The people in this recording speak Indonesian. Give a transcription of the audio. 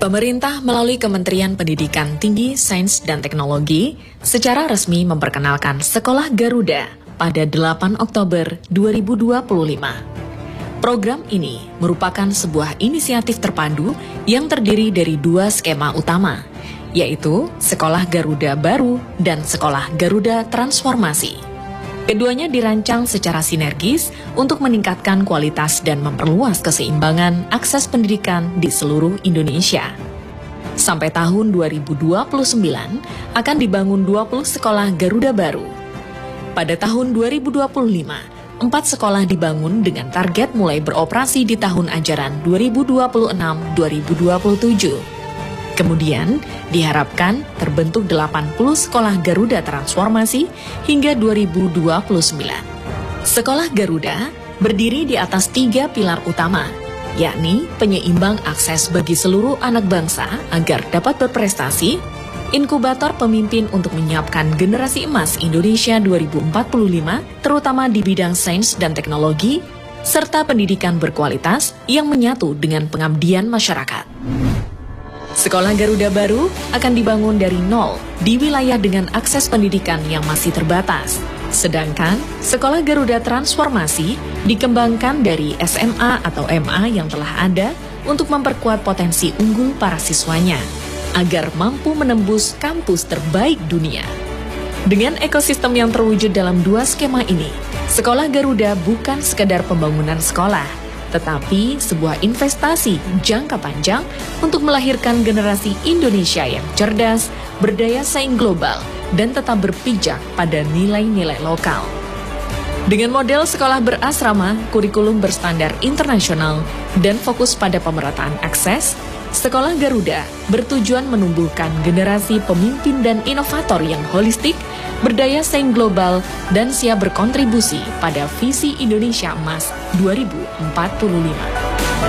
Pemerintah melalui Kementerian Pendidikan Tinggi, Sains dan Teknologi secara resmi memperkenalkan Sekolah Garuda pada 8 Oktober 2025. Program ini merupakan sebuah inisiatif terpadu yang terdiri dari dua skema utama, yaitu Sekolah Garuda Baru dan Sekolah Garuda Transformasi. Keduanya dirancang secara sinergis untuk meningkatkan kualitas dan memperluas keseimbangan akses pendidikan di seluruh Indonesia. Sampai tahun 2029 akan dibangun 20 sekolah Garuda baru. Pada tahun 2025, 4 sekolah dibangun dengan target mulai beroperasi di tahun ajaran 2026-2027. Kemudian, diharapkan terbentuk 80 sekolah Garuda Transformasi hingga 2029. Sekolah Garuda berdiri di atas 3 pilar utama, yakni penyeimbang akses bagi seluruh anak bangsa agar dapat berprestasi, inkubator pemimpin untuk menyiapkan generasi emas Indonesia 2045, terutama di bidang sains dan teknologi, serta pendidikan berkualitas yang menyatu dengan pengabdian masyarakat. Sekolah Garuda baru akan dibangun dari nol di wilayah dengan akses pendidikan yang masih terbatas. Sedangkan Sekolah Garuda Transformasi dikembangkan dari SMA atau MA yang telah ada untuk memperkuat potensi unggul para siswanya, agar mampu menembus kampus terbaik dunia. Dengan ekosistem yang terwujud dalam dua skema ini, Sekolah Garuda bukan sekedar pembangunan sekolah, tetapi sebuah investasi jangka panjang untuk melahirkan generasi Indonesia yang cerdas, berdaya saing global, dan tetap berpijak pada nilai-nilai lokal. Dengan model sekolah berasrama, kurikulum berstandar internasional, dan fokus pada pemerataan akses, Sekolah Garuda bertujuan menumbuhkan generasi pemimpin dan inovator yang holistik, berdaya saing global, dan siap berkontribusi pada visi Indonesia Emas 2045.